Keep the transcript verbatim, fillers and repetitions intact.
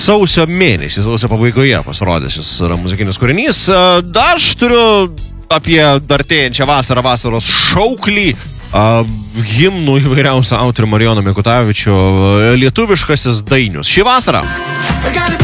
sausio mėnesį, sausio pabaigoje pasirodė šis muzikinis kūrinys. Dar aš turiu apie artėjančią vasarą, vasaros šauklį, himnų įvairiausių autorių Marijono Mikutavičio lietuviškasis dainius. Šį vasarą